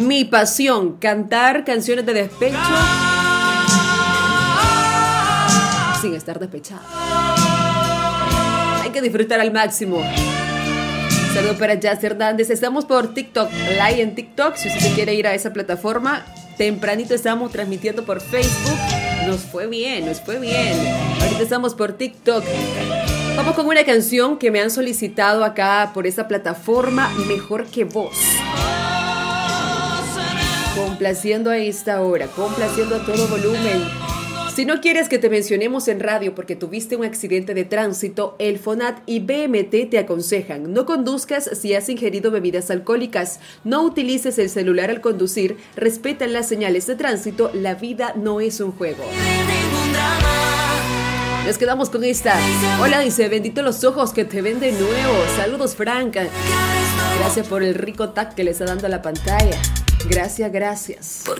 Mi pasión, cantar canciones de despecho sin estar despechado. Hay que disfrutar al máximo. Saludos para Jazz Hernández. Estamos por TikTok, live en TikTok. Si usted quiere ir a esa plataforma, tempranito estamos transmitiendo por Facebook. Nos fue bien. Ahorita estamos por TikTok. Vamos con una canción que me han solicitado acá por esa plataforma, Mejor que Vos. Complaciendo a esta hora, complaciendo a todo volumen. Si no quieres que te mencionemos en radio porque tuviste un accidente de tránsito, el FONAT y BMT te aconsejan: no conduzcas si has ingerido bebidas alcohólicas, no utilices el celular al conducir, respeta las señales de tránsito, la vida no es un juego. Nos quedamos con esta. Hola, dice, bendito los ojos que te ven de nuevo. Saludos, Franca. Gracias por el rico tag que le está dando a la pantalla. Gracias.